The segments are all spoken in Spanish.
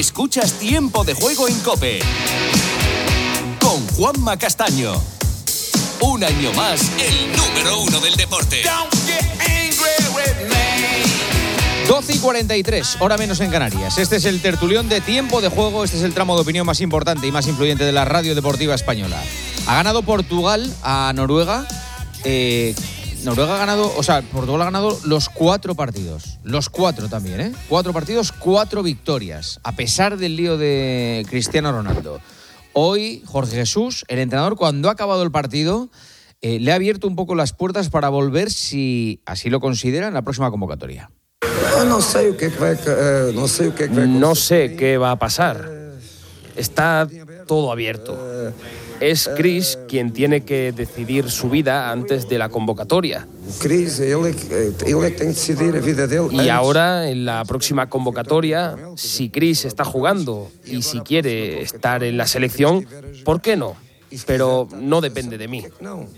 Escuchas Tiempo de Juego en COPE con Juanma Castaño. Un año más, el número 1 del deporte. 12:43, hora menos en Canarias. Este es el tertulión de Tiempo de Juego. Este es el tramo de opinión más importante y más influyente de la radio deportiva española. Ha ganado Portugal a Noruega. Portugal ha ganado los 4 partidos. Los 4 también, ¿eh? 4 partidos, 4 victorias. A pesar del lío de Cristiano Ronaldo. Hoy, Jorge Jesús, el entrenador, cuando ha acabado el partido, le ha abierto un poco las puertas para volver, si así lo considera, en la próxima convocatoria. No sé qué va a pasar. Está todo abierto. Es Chris quien tiene que decidir su vida antes de la convocatoria. Y ahora, en la próxima convocatoria, si Chris está jugando y si quiere estar en la selección, ¿por qué no? Pero no depende de mí.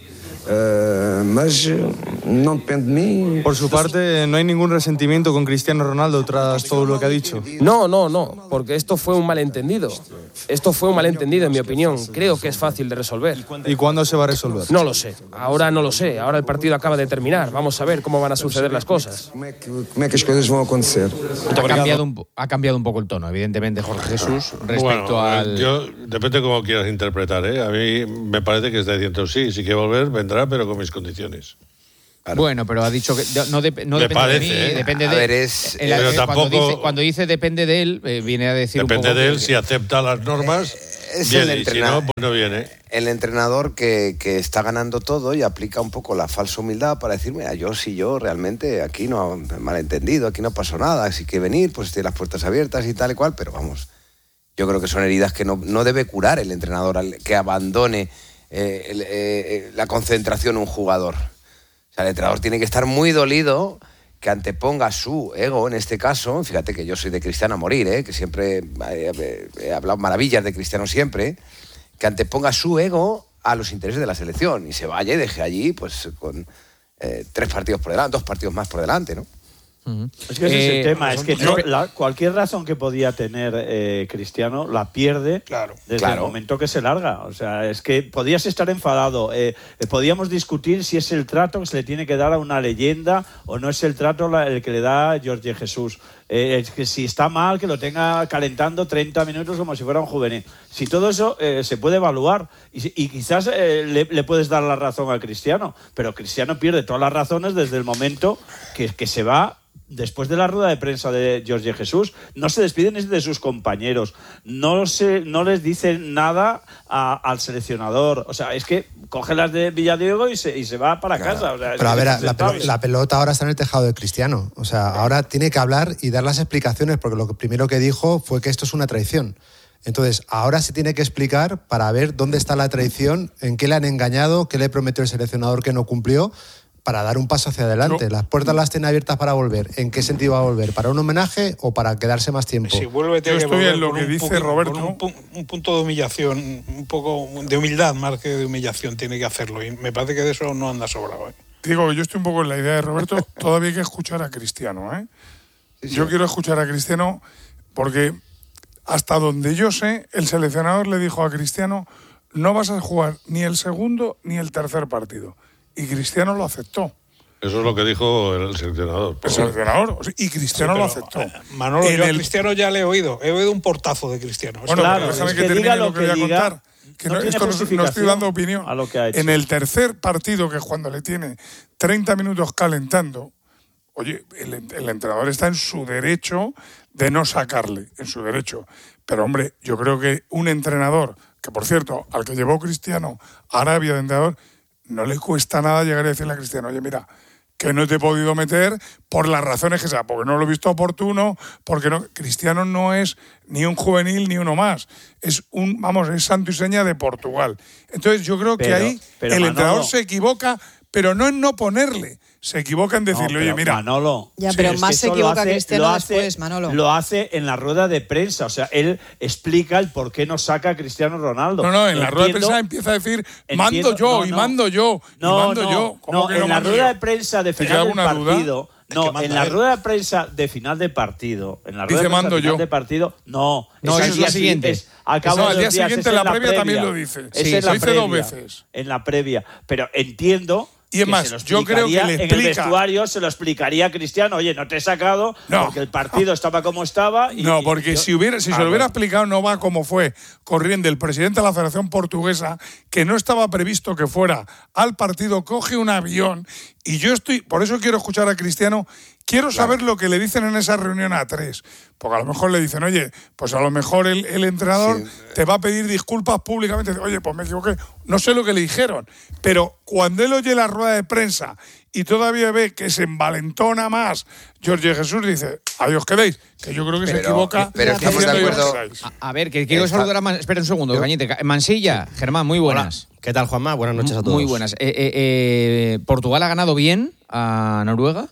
Por su parte, ¿no hay ningún resentimiento con Cristiano Ronaldo tras todo lo que ha dicho? No, porque esto fue un malentendido. Esto fue un malentendido, en mi opinión. Creo que es fácil de resolver. ¿Y cuándo se va a resolver? No lo sé. Ahora no lo sé. Ahora el partido acaba de terminar. Vamos a ver cómo van a suceder las cosas. Ha cambiado un poco el tono, evidentemente, Jorge Jesús, respecto al... Depende cómo quieras interpretar, ¿eh? A mí me parece que está diciendo sí quiere volver, vendrá, pero con mis condiciones. Claro. Bueno, pero ha dicho que no depende parece, de mí, ¿eh? depende de él. Cuando dice depende de él, viene a decir depende un poco de él, si acepta las normas, viene, y si no, pues no viene. El entrenador que está ganando todo y aplica un poco la falsa humildad para decir, mira, yo realmente aquí no he malentendido, aquí no pasó nada, así que venir, pues tiene las puertas abiertas y tal y cual, pero vamos, yo creo que son heridas que no debe curar el entrenador que abandone la concentración un jugador. O sea, el entrenador tiene que estar muy dolido, que anteponga su ego, en este caso. Fíjate que yo soy de Cristiano a morir, que siempre he hablado maravillas de Cristiano siempre, que anteponga su ego a los intereses de la selección y se vaya y deje allí pues con 3 partidos por delante, 2 partidos más por delante, ¿no? Es que ese es el tema, es que cualquier razón que podía tener Cristiano la pierde desde el momento que se larga. O sea, es que podías estar enfadado, podíamos discutir si es el trato que se le tiene que dar a una leyenda o no es el trato el que le da Jorge Jesús. Es que si está mal, que lo tenga calentando 30 minutos como si fuera un juvenil. Si todo eso se puede evaluar y quizás le puedes dar la razón a Cristiano, pero Cristiano pierde todas las razones desde el momento que se va. Después de la rueda de prensa de Jorge Jesús, no se despiden de sus compañeros, no les dicen nada al seleccionador. O sea, es que coge las de Villadiego y se va para casa. O sea, pero a ver, la pelota ahora está en el tejado de Cristiano. O sea, ahora tiene que hablar y dar las explicaciones, porque lo primero que dijo fue que esto es una traición. Entonces, ahora se tiene que explicar para ver dónde está la traición, en qué le han engañado, qué le prometió el seleccionador que no cumplió, para dar un paso hacia adelante. Las puertas las tiene abiertas para volver. ¿En qué sentido va a volver? ¿Para un homenaje o para quedarse más tiempo? Si vuelve, yo estoy en lo que dice Roberto. Un punto de humillación, un poco de humildad más que de humillación tiene que hacerlo. Y me parece que de eso no anda sobrado. Digo, yo estoy un poco en la idea de Roberto. Todavía hay que escuchar a Cristiano, ¿eh? Yo quiero escuchar a Cristiano porque hasta donde yo sé, el seleccionador le dijo a Cristiano: no vas a jugar ni el segundo ni el tercer partido. Y Cristiano lo aceptó. Eso es lo que dijo el seleccionador. El seleccionador. Y Cristiano lo aceptó. Manolo, yo a Cristiano ya le he oído. He oído un portazo de Cristiano. Bueno, claro, déjame que termine lo que voy a contar. Que no estoy dando opinión. A lo que ha hecho. En el tercer partido, que es cuando le tiene 30 minutos calentando, oye, el entrenador está en su derecho de no sacarle, en su derecho. Pero, hombre, yo creo que un entrenador, que por cierto, al que llevó Cristiano a Arabia de entrenador, no le cuesta nada llegar y decirle a Cristiano: oye, mira, que no te he podido meter por las razones que sea, porque no lo he visto oportuno, porque no. Cristiano no es ni un juvenil ni uno más, es es santo y seña de Portugal. Entonces yo creo que ahí el entrenador se equivoca, pero no en no ponerle, se equivoca en decirle: oye, mira, Manolo. Ya, pero más se equivoca Cristiano después, Manolo. Lo hace en la rueda de prensa, o sea, él explica el por qué no saca a Cristiano Ronaldo. No, en la rueda de prensa empieza a decir: mando yo, y mando yo, y mando yo. No, en la rueda de prensa de final del partido, No, en la rueda de prensa de final de partido. En la rueda de prensa de final de partido. No, eso es lo siguiente. Al día siguiente en la previa también lo dice. Sí, lo dice 2 veces. En la previa. Pero entiendo. Y es más, yo creo que le explica. En el vestuario se lo explicaría a Cristiano. Oye, no te he sacado porque el partido estaba como estaba. Porque si se lo hubiera explicado, no va como fue corriendo el presidente de la Federación Portuguesa, que no estaba previsto que fuera al partido, coge un avión. Y por eso quiero escuchar a Cristiano. Quiero saber lo que le dicen en esa reunión a 3. Porque a lo mejor le dicen, oye, pues a lo mejor el entrenador te va a pedir disculpas públicamente. Oye, pues me equivoqué. No sé lo que le dijeron. Pero cuando él oye la rueda de prensa y todavía ve que se envalentona más, Jorge Jesús dice, ahí os quedéis. Que yo creo que se equivoca. Pero estamos de acuerdo. A ver, que quiero saludar a Espera un segundo, Cañete. Mansilla, Germán, muy buenas. Hola. ¿Qué tal, Juanma? Buenas noches a todos. Muy buenas. ¿Portugal ha ganado bien a Noruega?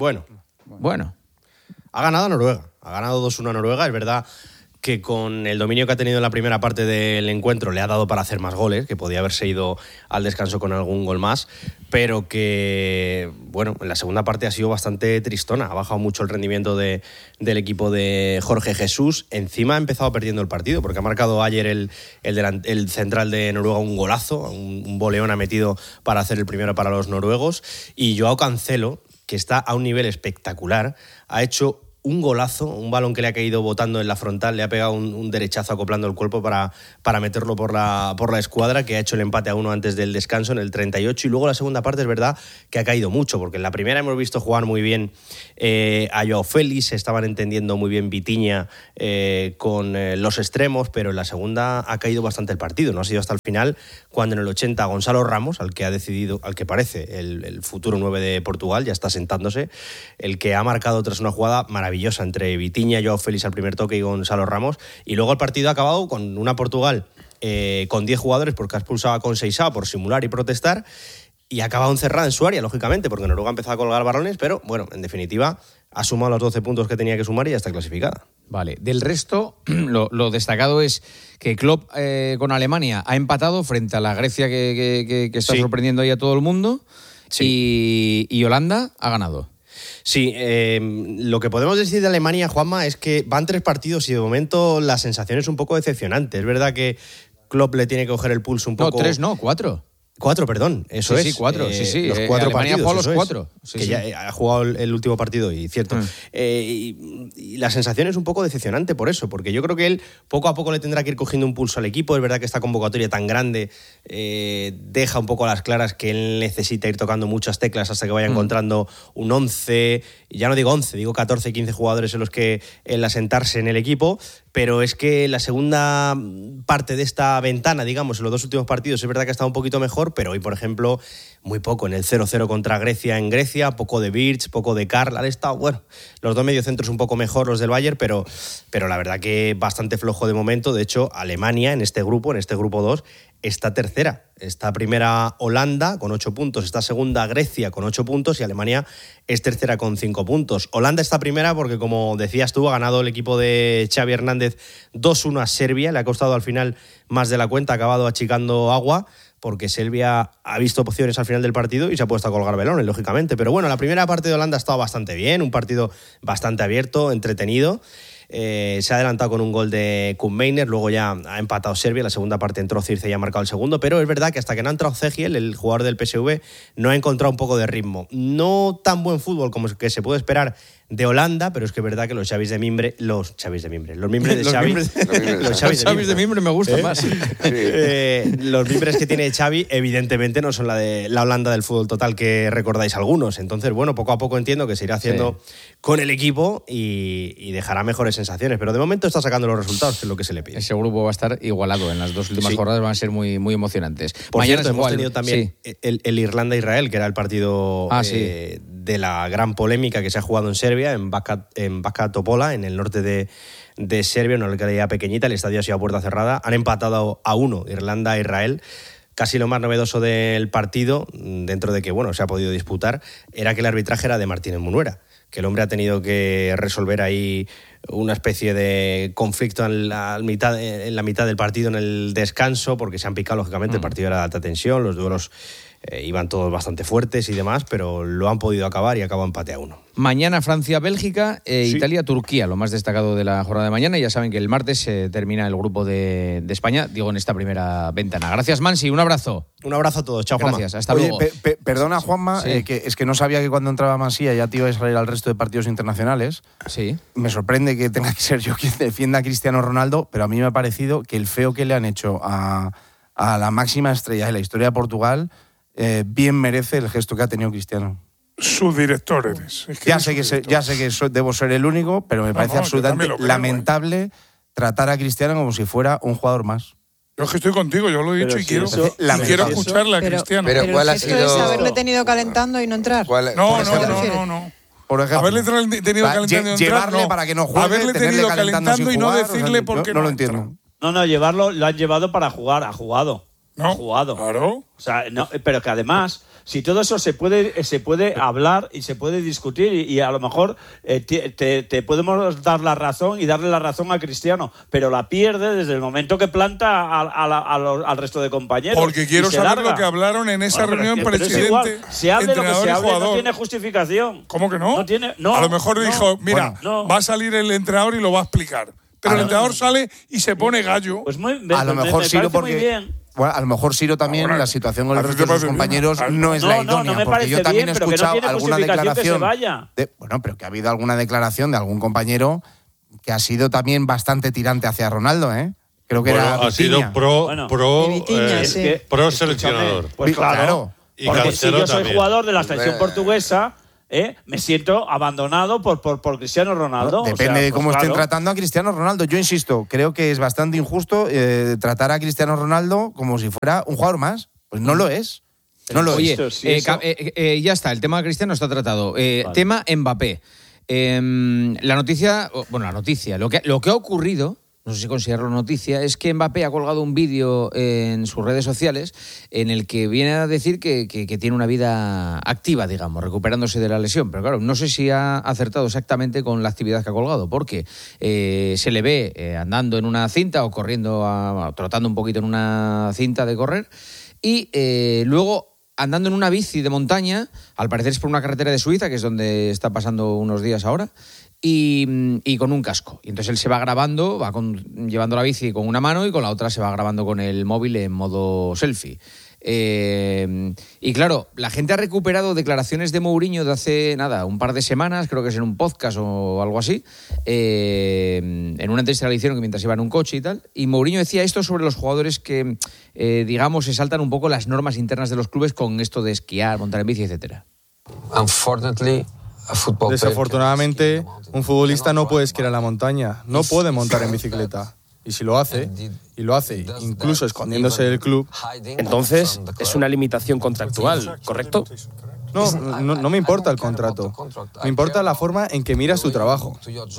Bueno. Ha ganado a Noruega. Ha ganado 2-1 a Noruega. Es verdad que con el dominio que ha tenido en la primera parte del encuentro le ha dado para hacer más goles, que podía haberse ido al descanso con algún gol más, pero que, bueno, en la segunda parte ha sido bastante tristona. Ha bajado mucho el rendimiento del equipo de Jorge Jesús. Encima ha empezado perdiendo el partido, porque ha marcado ayer el central de Noruega un golazo, un voleón ha metido para hacer el primero para los noruegos. Y Joao Cancelo, que está a un nivel espectacular, ha hecho un golazo, un balón que le ha caído botando en la frontal, le ha pegado un derechazo acoplando el cuerpo para meterlo por la escuadra, que ha hecho el empate a 1 antes del descanso en el 38, y luego la segunda parte es verdad que ha caído mucho, porque en la primera hemos visto jugar muy bien a Joao Félix, estaban entendiendo muy bien Vitinha con los extremos, pero en la segunda ha caído bastante el partido, no ha sido hasta el final cuando en el 80 Gonzalo Ramos, al que parece el futuro 9 de Portugal, ya está sentándose, el que ha marcado tras una jugada maravillosa entre Vitinha, Joao Félix al primer toque y Gonzalo Ramos, y luego el partido ha acabado con una Portugal con 10 jugadores porque ha expulsado a Conceição por simular y protestar, y ha acabado encerrada en su área, lógicamente, porque Noruega ha empezado a colgar balones, pero bueno, en definitiva ha sumado los 12 puntos que tenía que sumar y ya está clasificada. Vale, del resto, lo destacado es que Klopp con Alemania ha empatado frente a la Grecia que está sorprendiendo ahí a todo el mundo, y Holanda ha ganado. Sí, lo que podemos decir de Alemania, Juanma, es que van 3 partidos y de momento la sensación es un poco decepcionante. Es verdad que Klopp le tiene que coger el pulso un poco. No, 3 no, 4. 4, perdón, eso es. Sí, 4, Los 4 Alemania partidos. Ha jugado los 4. Que ya ha jugado el último partido, y cierto. Y la sensación es un poco decepcionante por eso, porque yo creo que él poco a poco le tendrá que ir cogiendo un pulso al equipo. Es verdad que esta convocatoria tan grande deja un poco a las claras que él necesita ir tocando muchas teclas hasta que vaya encontrando un 11, ya no digo 11, digo 14, 15 jugadores en los que él asentarse en el equipo. Pero es que la segunda parte de esta ventana, digamos, en los 2 últimos partidos, es verdad que ha estado un poquito mejor, pero hoy, por ejemplo, muy poco. En el 0-0 contra Grecia en Grecia, poco de Birch, poco de Karl. Han estado, bueno, los 2 mediocentros un poco mejor, los del Bayern, pero la verdad que bastante flojo de momento. De hecho, Alemania en este grupo 2, está tercera. Está primera Holanda con 8 puntos, está segunda Grecia con 8 puntos y Alemania es tercera con 5 puntos. Holanda está primera porque, como decías tú, ha ganado el equipo de Xavi Hernández 2-1 a Serbia. Le ha costado al final más de la cuenta, ha acabado achicando agua, porque Serbia ha visto opciones al final del partido y se ha puesto a colgar velones, lógicamente. Pero bueno, la primera parte de Holanda ha estado bastante bien, un partido bastante abierto, entretenido. Se ha adelantado con un gol de Koeman, luego ya ha empatado Serbia, la segunda parte entró Circe y ha marcado el segundo, pero es verdad que hasta que no ha entrado Cegiel, el jugador del PSV, no ha encontrado un poco de ritmo. No tan buen fútbol como que se puede esperar de Holanda, pero es que es verdad que los mimbres de Mimbre me gustan más. Los mimbres que tiene Xavi evidentemente no son la de la Holanda del fútbol total que recordáis algunos. Entonces, bueno, poco a poco entiendo que se irá haciendo con el equipo y dejará mejores sensaciones, pero de momento está sacando los resultados, que es lo que se le pide. Ese grupo va a estar igualado en las 2 últimas jornadas, van a ser muy, muy emocionantes. Por cierto, hemos tenido también el Irlanda-Israel, que era el partido de la gran polémica que se ha jugado en Serbia, en Bačka Topola, en el norte de Serbia, una localidad pequeñita. El estadio ha sido a puerta cerrada. Han empatado a 1 Irlanda-Israel. Casi lo más novedoso del partido, dentro de que se ha podido disputar, era que el arbitraje era de Martínez Munuera, que el hombre ha tenido que resolver ahí una especie de conflicto en la mitad del partido, en el descanso, porque se han picado, lógicamente. El partido era de alta tensión, los duelos iban todos bastante fuertes y demás, pero lo han podido acabar y acaba empate a 1. Mañana Francia-Bélgica, Sí. Italia-Turquía, lo más destacado de la jornada de mañana. Ya saben que el martes se termina el grupo de España, digo, en esta primera ventana. Gracias, Mansi, un abrazo. Un abrazo a todos, chao, Juanma. Gracias, hasta Oye, luego. perdona, Juanma, Sí. que es que no sabía que cuando entraba Mansilla ya te ibas a salir al resto de partidos internacionales. Sí. Me sorprende que tenga que ser yo quien defienda a Cristiano Ronaldo, pero a mí me ha parecido que el feo que le han hecho a la máxima estrella de la historia de Portugal bien merece el gesto que ha tenido Cristiano. Subdirector eres. Es que Ya eres sé que subdirector. debo ser el único, pero me parece yo absolutamente también lo creo, lamentable tratar a Cristiano como si fuera un jugador más. Yo es que estoy contigo, yo lo he dicho y quiero escucharle a Cristiano. Pero ¿cuál ha sido? ¿Es haberle tenido calentando y no entrar? No. Por ejemplo, haberle tenido calentando y no entrar, llevarle no. para que no juegue, haberle tenerle tenido calentando sin calentando y no jugar, decirle por qué no lo entra. entiendo. No, llevarlo, lo han llevado para jugar, ha jugado. No, ha jugado. Claro. O sea, no, pero que además, si todo eso se puede hablar y se puede discutir y a lo mejor te podemos dar la razón y darle la razón a Cristiano, pero la pierde desde el momento que planta al resto de compañeros. Porque quiero y se saber larga. lo que hablaron en esa reunión pero es presidente, igual, se hable lo que entrenador se y hable, no jugador. tiene justificación. ¿Cómo que no? No tiene, no, a lo mejor no, dijo, mira, no. va a salir el entrenador y lo va a explicar. Pero el entrenador sale y se pone gallo. Pues A lo mejor Siro porque bueno, a lo mejor Siro también la situación con el resto de sus compañeros no es la idónea, me porque yo parece también bien, he pero que no escuchado tiene alguna justificación que se declaración vaya. bueno, pero que ha habido alguna declaración de algún compañero que ha sido también bastante tirante hacia Ronaldo, ¿eh? Creo que era ha sido Vitinha. pro seleccionador. Pues claro. Y Porque si Cancelo yo soy también. jugador de la selección portuguesa, me siento abandonado por Cristiano Ronaldo. Depende de cómo estén claro. tratando a Cristiano Ronaldo. Yo insisto, creo que es bastante injusto tratar a Cristiano Ronaldo como si fuera un jugador más. Pues no lo es. No lo Oye, es. ya está, el tema Cristiano está tratado. Tema Mbappé. La noticia, lo que ha ocurrido, no sé si considerarlo noticia, es que Mbappé ha colgado un vídeo en sus redes sociales en el que viene a decir que tiene una vida activa, digamos, recuperándose de la lesión. Pero claro, no sé si ha acertado exactamente con la actividad que ha colgado, porque se le ve andando en una cinta o corriendo, trotando un poquito en una cinta de correr, y luego andando en una bici de montaña, al parecer es por una carretera de Suiza, que es donde está pasando unos días ahora, y con un casco. Y entonces él se va grabando, llevando la bici con una mano y con la otra se va grabando con el móvil en modo selfie. Y claro, la gente ha recuperado declaraciones de Mourinho de hace, un par de semanas, creo que es en un podcast o algo así, en una entrevista que le hicieron mientras iba en un coche y tal, y Mourinho decía esto sobre los jugadores que, digamos, se saltan un poco las normas internas de los clubes con esto de esquiar, montar en bici, etcétera. Desafortunadamente, un futbolista no puede esquiar a la montaña, no puede montar en bicicleta. Y si lo hace, incluso escondiéndose del club, entonces es una limitación contractual, ¿correcto? No me importa el contrato. Me importa la forma en que miras tu trabajo.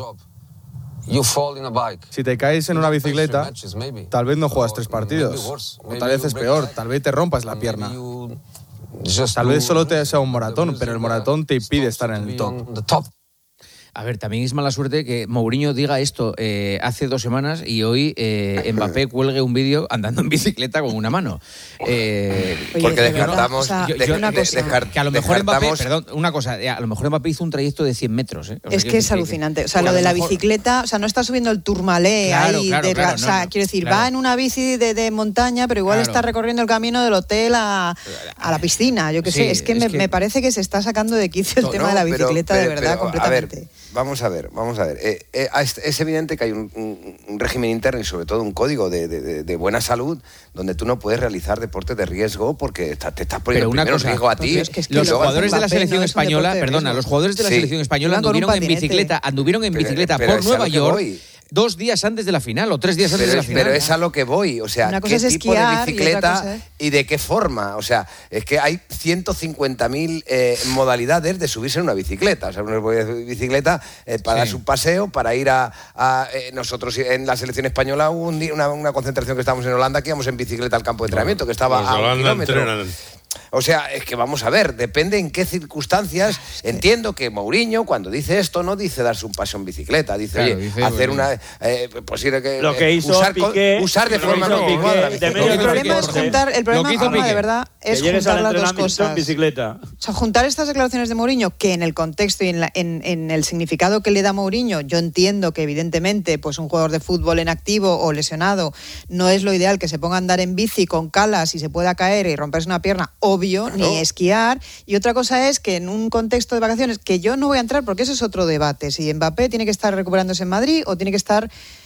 Si te caes en una bicicleta, tal vez no juegas 3 partidos. O tal vez es peor, tal vez te rompas la pierna. Tal vez solo te sea un maratón, pero el maratón te impide estar en el top. A ver, también es mala suerte que Mourinho diga esto hace 2 semanas y hoy Mbappé cuelgue un vídeo andando en bicicleta con una mano. Porque descartamos... que a lo mejor Mbappé, perdón, una cosa, a lo mejor Mbappé hizo un trayecto de 100 metros. O sea, es que es alucinante. O sea, lo de la bicicleta, o sea, no está subiendo el Tourmalet ahí. O sea, quiero decir, va en una bici de montaña, pero igual está recorriendo el camino del hotel a la piscina. Yo qué sé, es que me parece que se está sacando de quicio el tema de la bicicleta, de verdad, completamente. A ver, vamos a ver. Es evidente que hay un régimen interno y sobre todo un código de buena salud donde tú no puedes realizar deportes de riesgo porque te estás poniendo primero en riesgo a ti. Los jugadores de la selección española, los jugadores de la selección española anduvieron en bicicleta por Nueva York 2 días antes de la final o 3 días antes de la final. Pero es a lo que voy, o sea, ¿qué tipo de bicicleta y de qué forma? O sea, es que hay 150.000 modalidades de subirse en una bicicleta. O sea, una bicicleta para dar un paseo, para ir nosotros en la selección española hubo una concentración que estábamos en Holanda, que íbamos en bicicleta al campo de entrenamiento, que estaba a 1 kilómetro. O sea, es que vamos a ver, depende en qué circunstancias. Entiendo que Mourinho, cuando dice esto, no dice darse un paseo en bicicleta, dice, claro, oye, dice, hacer bueno, una... posible que lo que hizo Piqué, usar de forma continuada la bicicleta. El problema es juntar, el problema, Juanma, de verdad, es juntar las dos cosas. En bicicleta. O sea, juntar estas declaraciones de Mourinho, que en el contexto y en el significado que le da Mourinho, yo entiendo que evidentemente pues un jugador de fútbol en activo o lesionado no es lo ideal que se ponga a andar en bici con calas y se pueda caer y romperse una pierna, obvio, ni esquiar. Y otra cosa es que en un contexto de vacaciones, que yo no voy a entrar porque ese es otro debate, si Mbappé tiene que estar recuperándose en Madrid o tiene que estar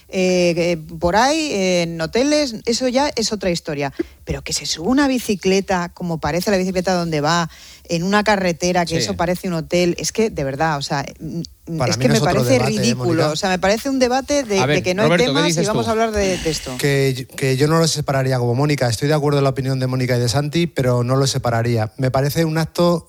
por ahí en hoteles, eso ya es otra historia. Pero que se suba una bicicleta, como parece la bicicleta donde va, en una carretera, que eso parece un hotel, es que de verdad, o sea, es que me parece debate, ridículo. O sea, me parece un debate de que no hay Roberto, temas y vamos a hablar de esto. Que yo no lo separaría como Mónica. Estoy de acuerdo en la opinión de Mónica y de Santi, pero no lo separaría. Me parece un acto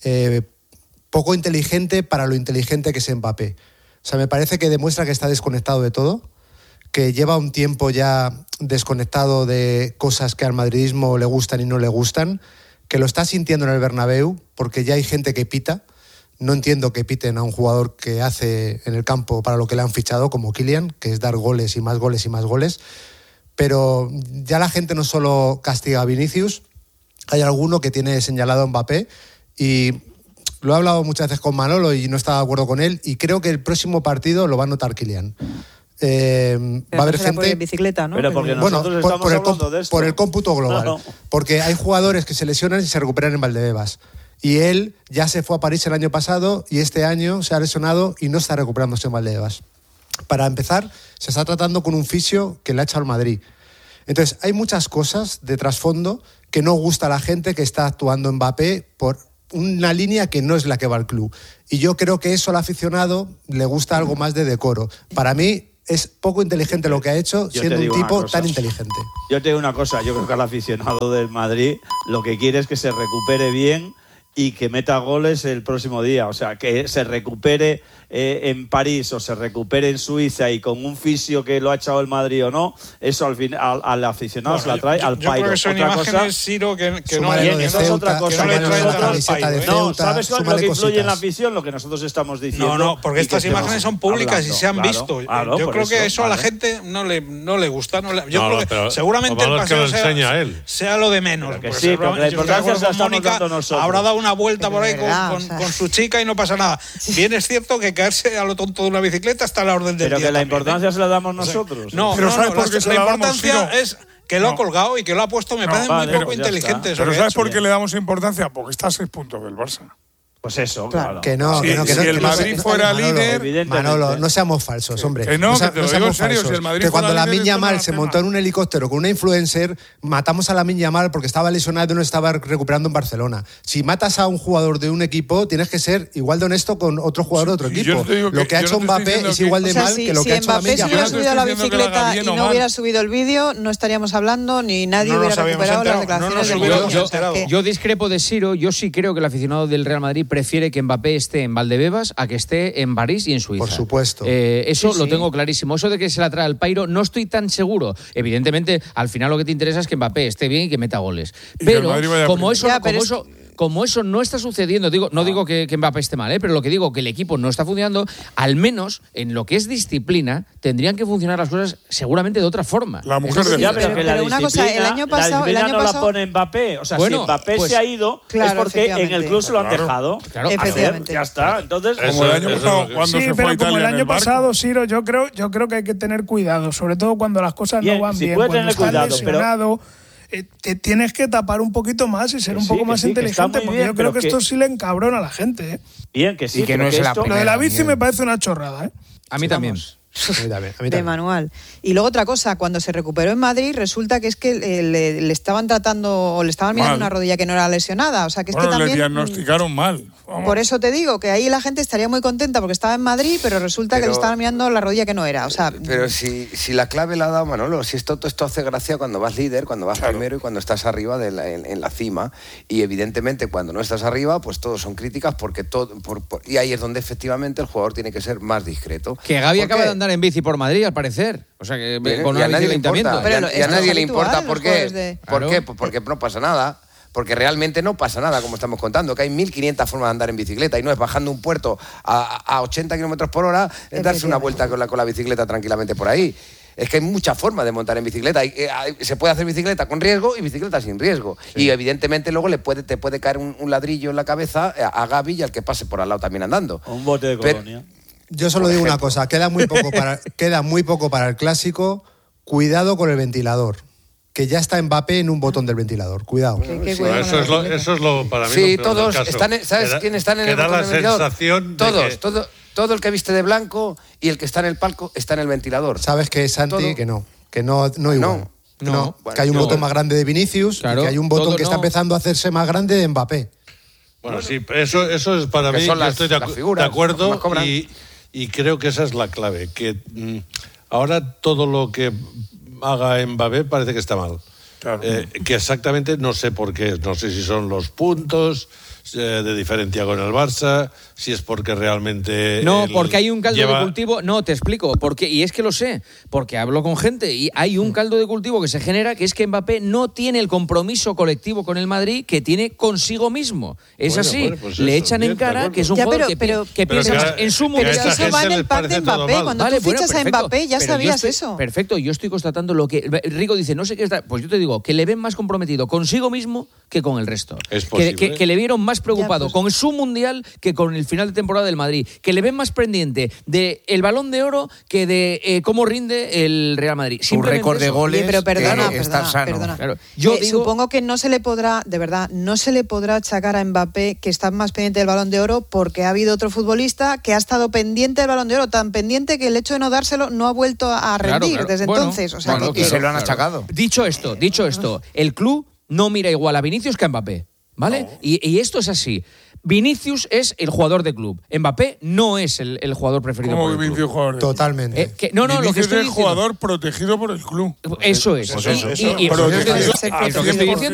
poco inteligente para lo inteligente que es Mbappé. O sea, me parece que demuestra que está desconectado de todo, que lleva un tiempo ya desconectado de cosas que al madridismo le gustan y no le gustan, que lo está sintiendo en el Bernabéu, porque ya hay gente que pita. No entiendo que piten a un jugador que hace en el campo para lo que le han fichado, como Kylian, que es dar goles y más goles y más goles. Pero ya la gente no solo castiga a Vinicius, hay alguno que tiene señalado a Mbappé, y lo he hablado muchas veces con Manolo y no estaba de acuerdo con él, y creo que el próximo partido lo va a notar Kylian. Va a haber gente en bicicleta, ¿no? Pero porque nosotros estamos hablando de esto. Por el cómputo global. No. Porque hay jugadores que se lesionan y se recuperan en Valdebebas. Y él ya se fue a París el año pasado y este año se ha lesionado y no está recuperándose en Valdebebas. Para empezar, se está tratando con un fisio que le ha echado al Madrid. Entonces, hay muchas cosas de trasfondo que no gusta a la gente que está actuando Mbappé por una línea que no es la que va al club. Y yo creo que eso al aficionado le gusta algo más de decoro. Para mí, es poco inteligente lo que ha hecho, siendo un tipo tan inteligente. Yo te digo una cosa, yo creo que al aficionado del Madrid lo que quiere es que se recupere bien y que meta goles el próximo día. O sea, que se recupere en París o se recupere en Suiza y con un fisio que lo ha echado el Madrid o no, eso al final al aficionado se la trae al pairo. Yo creo que son imágenes, Ciro, que no eso es otra cosa. No, ¿sabes lo que influye en la afición? Lo que nosotros estamos diciendo. No, porque estas imágenes son públicas y se han visto. Yo creo que eso a la gente no le gusta. Yo creo que seguramente el paseo sea lo de menos. Sí, pero la importancia se la estamos dando nosotros. Habrá dado una vuelta por ahí con su chica y no pasa nada. Bien es cierto que caerse a lo tonto de una bicicleta está a la orden del día. Pero que la importancia se la damos nosotros. No, pero ¿sabes por qué se la importancia es que lo ha colgado y que lo ha puesto, me parece muy poco inteligente. Pero ¿sabes por qué le damos importancia? Porque está a 6 puntos del Barça. Pues eso, claro. Que no, si el Madrid fuera líder... Manolo, no seamos falsos, hombre. Que no, que te lo digo en serio, si el Madrid que cuando Lamine Yamal se montó en un helicóptero con una influencer, matamos a Lamine Yamal porque estaba lesionado y no estaba recuperando en Barcelona. Si matas a un jugador de un equipo, tienes que ser igual de honesto con otro jugador de otro equipo. Lo que ha hecho Mbappé es igual de mal que lo que ha hecho Lamine Yamal. Si Mbappé se hubiera subido a la bicicleta y no hubiera subido el vídeo, no estaríamos hablando ni nadie hubiera recuperado las declaraciones del vídeo. Yo discrepo de Ciro, yo sí creo que el aficionado del Real Madrid prefiere que Mbappé esté en Valdebebas a que esté en París y en Suiza. Por supuesto. Eso lo tengo clarísimo. Eso de que se la trae al pairo, no estoy tan seguro. Evidentemente, al final lo que te interesa es que Mbappé esté bien y que meta goles. Pero como eso no está sucediendo, no digo que Mbappé esté mal, pero lo que digo que el equipo no está funcionando, al menos en lo que es disciplina, tendrían que funcionar las cosas seguramente de otra forma. La mujer de pero una cosa, el año pasado la pone Mbappé. O sea, si Mbappé se ha ido, es porque en el club se lo han dejado. Claro, efectivamente. Ya está. Entonces, como el año pasado, cuando se fue a Italia como el año pasado, Ciro, yo creo que hay que tener cuidado, sobre todo cuando las cosas no van bien. Cuando estás lesionado, te tienes que tapar un poquito más y ser un poco más inteligente, porque yo creo que esto sí le encabrona a la gente. Bien, que sí. Y que no es la primera. Lo de la bici me parece una chorrada. A mí también. De manual. Y luego otra cosa, cuando se recuperó en Madrid, resulta que es que le estaban tratando o le estaban mirando una rodilla que no era lesionada. O sea, que es que también le diagnosticaron mal. Vamos. Por eso te digo que ahí la gente estaría muy contenta porque estaba en Madrid, pero resulta que le estaban mirando la rodilla que no era. O sea, pero si la clave la ha dado Manolo, si esto hace gracia cuando vas líder, cuando vas primero y cuando estás arriba en la cima. Y evidentemente cuando no estás arriba, pues todos son críticas porque y ahí es donde efectivamente el jugador tiene que ser más discreto. Que Gavi acaba de andar en bici por Madrid, al parecer. O sea, que con y a nadie le importa. Pero y a nadie le importa. ¿Por qué? ¿Por qué? Porque no pasa nada. porque realmente no pasa nada, como estamos contando, que hay 1.500 formas de andar en bicicleta y no es bajando un puerto a 80 kilómetros por hora, es darse una vuelta con la bicicleta tranquilamente por ahí. Es que hay muchas formas de montar en bicicleta. Se puede hacer bicicleta con riesgo y bicicleta sin riesgo. Sí. Y evidentemente luego te puede caer un ladrillo en la cabeza a Gavi y al que pase por al lado también andando. Un bote de colonia. Yo solo digo una cosa, queda muy poco para el clásico. Cuidado con el ventilador. Que ya está Mbappé en un botón del ventilador. Cuidado. Eso es lo para mí. Sí, todos están. ¿Sabes quién está en el botón del ventilador? Sensación todos. Todo el que viste de blanco y el que está en el palco está en el ventilador. Sabes que Santi, que no igual. No, que hay un botón más grande de Vinicius, claro, y que hay un botón que está empezando a hacerse más grande de Mbappé. Bueno, sí, eso es para mí. Yo estoy de acuerdo y creo que esa es la clave. Que ahora todo lo que haga Mbappé parece que está mal. Claro. Que exactamente no sé por qué. No sé si son los puntos de diferencia con el Barça, si es porque realmente... No, porque hay un caldo de cultivo... No, te explico. Y es que lo sé, porque hablo con gente y hay un caldo de cultivo que se genera, que es que Mbappé no tiene el compromiso colectivo con el Madrid que tiene consigo mismo. Es así. Pues le echan en cara que es un jugador que piensa más en su mundial. Pero eso va en el pack de Mbappé. Cuando tú fichas a Mbappé ya sabías eso. Perfecto, yo estoy constatando lo que... Rico dice, no sé qué está... Pues yo te digo, que le ven más comprometido consigo mismo que con el resto. Es posible. Que le vieron más preocupado con su mundial que con el final de temporada del Madrid, que le ven más pendiente del Balón de Oro que de cómo rinde el Real Madrid. Un récord de goles. Pero perdona. Claro. Supongo que no se le podrá achacar a Mbappé que está más pendiente del Balón de Oro porque ha habido otro futbolista que ha estado pendiente del Balón de Oro, tan pendiente que el hecho de no dárselo no ha vuelto a rendir desde entonces. O sea, y se lo han achacado. Dicho esto, el club no mira igual a Vinicius que a Mbappé, ¿vale? No. Y esto es así. Vinicius es el jugador de club. Mbappé no es el jugador preferido por el club. Vinicius jugador de club? Totalmente. Vinicius lo que estoy es el jugador protegido por el club. Eso es. Pues eso. Y